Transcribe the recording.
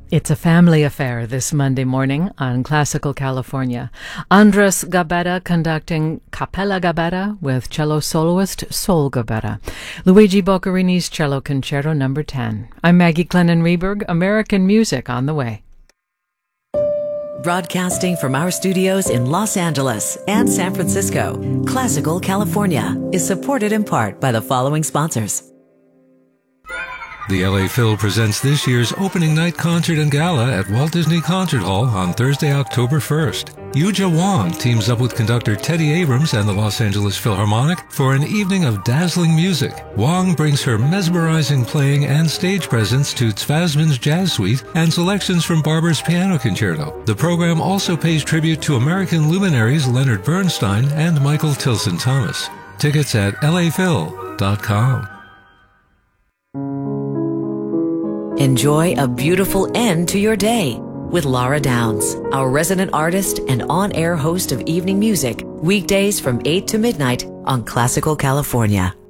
It's a family affair this Monday morning on Classical California. Andres Gabetta conducting Capella Gabetta with cello soloist Sol Gabetta. Luigi Boccherini's Cello Concerto No. 10. I'm Maggie Clennon-Reberg. American music on the way. Broadcasting from our studios in Los Angeles and San Francisco, Classical California is supported in part by the following sponsors. The LA Phil presents this year's opening night concert and gala at Walt Disney Concert Hall on Thursday, October 1st. Yuja Wong teams up with conductor Teddy Abrams and the Los Angeles Philharmonic for an evening of dazzling music. Wong brings her mesmerizing playing and stage presence to Tzvazman's Jazz Suite and selections from Barber's Piano Concerto. The program also pays tribute to American luminaries Leonard Bernstein and Michael Tilson Thomas. Tickets at laphil.com. Enjoy a beautiful end to your day with Laura Downs, our resident artist and on-air host of evening music, weekdays from 8 to midnight on Classical California.